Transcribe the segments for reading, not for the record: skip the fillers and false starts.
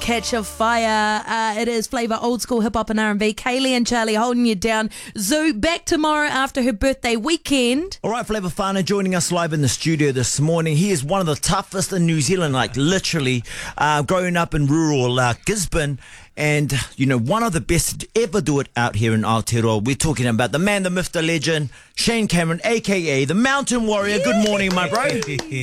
Catch a Fire. It is Flavour, old school hip hop and R&B. Kaylee and Charlie holding you down. Zoo back tomorrow after her birthday weekend. All right, Flavour Whānau joining us live in the studio this morning. He is one of the toughest in New Zealand, like literally growing up in rural Gisborne. And, you know, one of the best to ever do it out here in Aotearoa. We're talking about the man, the myth, the legend, Shane Cameron, a.k.a. the Mountain Warrior. Good morning, my bro.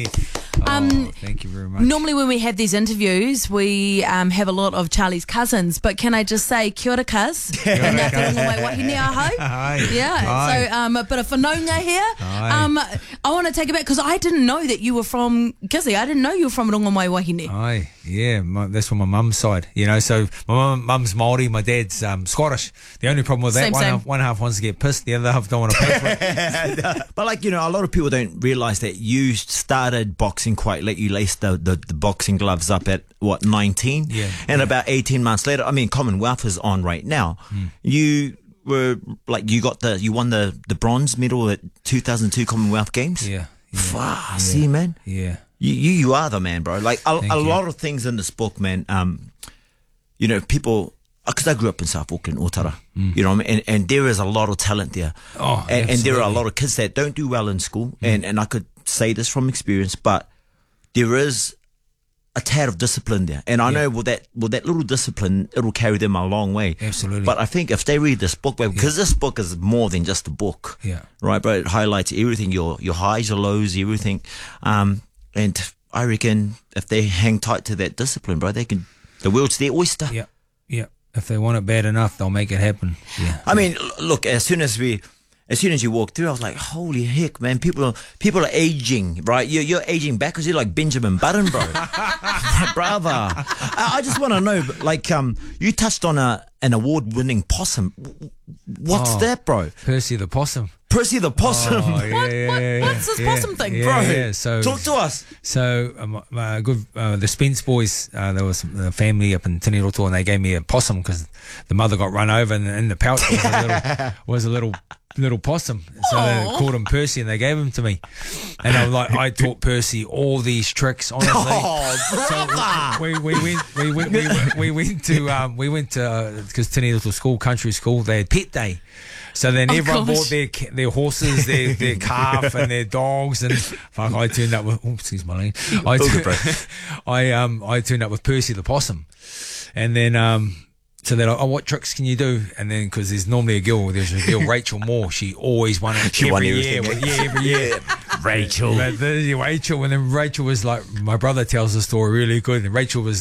Thank you very much. Normally when we have these interviews, we have a lot of Charlie's cousins, but can I just say kia ora cuz? Ngā te rongo mai wahine ahau. Hi. Yeah, Hi. so a bit of whanaunga here. Hi. I want to take it back because I didn't know that you were from Gizzy. I didn't know you were from Rongomai Wahine. Aye, yeah, that's from my mum's side. You know, so my mum's Māori, my dad's Scottish. The only problem with that, one half wants to get pissed, the other half don't want to pay for it. But like, you know, a lot of people don't realise that you started boxing quite late. You laced the boxing gloves up at, what, 19? Yeah. And about 18 months later, I mean, Commonwealth is on right now. You were, like, you won the bronze medal at 2002 Commonwealth Games? Yeah. See, man. Yeah. You are the man, bro. Like, a you. lot of things in this book, man, you know, people... Because I grew up in South Auckland, Otara, you know what I mean? And there is a lot of talent there. Oh, and there are a lot of kids that don't do well in school. And I could say this from experience, but there is a tad of discipline there. And I know with that little discipline, it'll carry them a long way. Absolutely. But I think if they read this book, because this book is more than just a book. Yeah. Right, bro? It highlights everything, your highs, your lows, everything. And I reckon if they hang tight to that discipline, bro, the world's their oyster. Yeah. Yeah. If they want it bad enough, they'll make it happen. Yeah. I mean, look, as soon as you walked through, I was like, holy heck, man, people are aging, right? You're aging backwards. You're like Benjamin Button, bro. Brava. I just want to know, like, you touched on an award-winning possum. What's that, bro? Percy the possum. Percy the possum. Oh, yeah, What's this possum thing, bro? Yeah, so talk to us. So the Spence boys, there was a family up in Tiniroto, and they gave me a possum because the mother got run over, and in the pouch was a little possum. So they called him Percy, and they gave him to me. And I'm like, I taught Percy all these tricks. Honestly, so we went to because Tiniroto school, country school, they had pet day. So then everyone bought their horses, their calf, and their dogs, and fuck, I turned up with excuse my language. I turned up with Percy the possum, and then so they're like, oh, what tricks can you do? And then because there's a girl Rachel Moore, she always won it every year. Every year. Rachel, and then Rachel was like, my brother tells the story really good. And Rachel was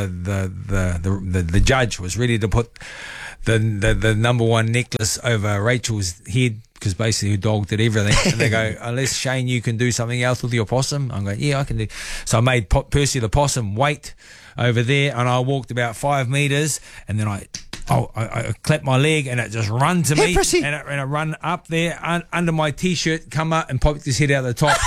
the judge was ready to put the number one necklace over Rachel's head because basically her dog did everything. And they go, unless Shane, you can do something else with your possum. I'm going, yeah, I can do. So I made Percy the possum wait over there, and I walked about 5 meters, and then I clapped my leg, and it just run to me, and it run up there under my t-shirt, come up and popped his head out the top.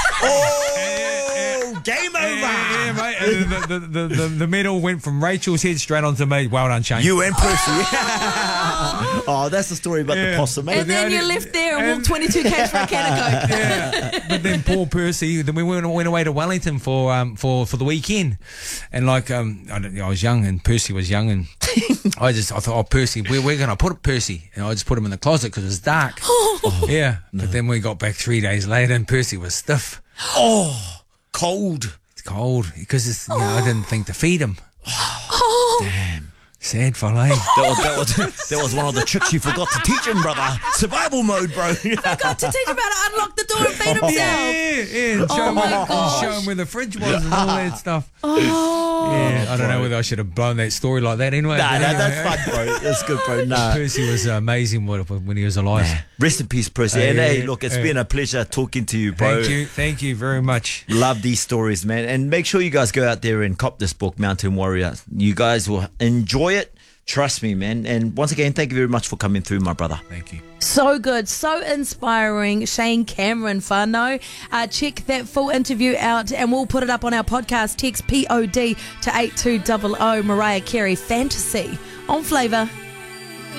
Game over. Yeah, mate. And the medal went from Rachel's head straight onto me. Well done, Shane. You and Percy. Oh, that's the story about the possum, mate. And then you left there and walked 22k for a can of Coke. Yeah. But then poor Percy, then we went away to Wellington for the weekend. And like, I was young and Percy was young, and I thought, oh, Percy, we're going to put Percy. And I just put him in the closet because it was dark. Yeah. No. But then we got back 3 days later and Percy was stiff. Oh, cold. It's cold because I didn't think to feed him. Damn. Sad fella, eh? That was one of the tricks you forgot to teach him, brother. Survival mode, bro. Forgot to teach him how to unlock the door and feed himself. Yeah. Show him where the fridge was and all that stuff. Yeah, I don't know whether I should have blown that story like that anyway. Nah, that's fun, bro. That's good, bro. Nah. Percy was amazing when he was alive. Rest in peace, Percy. And hey, look, it's been a pleasure talking to you, bro. Thank you very much. Love these stories, man. And make sure you guys go out there and cop this book, Mountain Warrior. You guys will enjoy it. Trust me, man. And once again, thank you very much for coming through, my brother. Thank you. So good, so inspiring. Shane Cameron whānau. Check that full interview out and we'll put it up on our podcast. Text POD to 8200. Mariah Carey, Fantasy on Flavour.